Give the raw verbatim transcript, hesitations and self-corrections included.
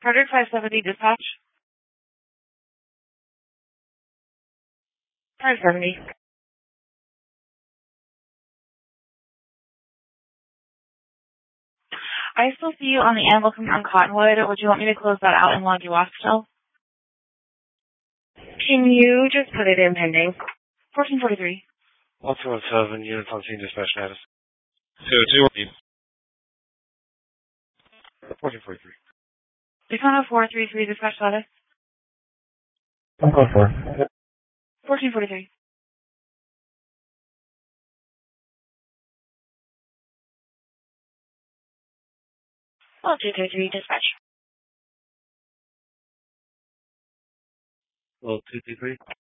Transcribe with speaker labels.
Speaker 1: Frederick five seventy dispatch. five seventy. I still see you on the animal on Cottonwood. Would you want me to close that out and log you off still?
Speaker 2: Can you just put it in pending?
Speaker 1: fourteen forty-three.
Speaker 3: one two one seven, units on scene, dispatch status. two two fourteen forty-three.
Speaker 1: six one zero four three three dispatch status.
Speaker 3: one four four.
Speaker 1: fourteen forty-three.
Speaker 2: Well, two three three dispatch.
Speaker 3: Well, two two three.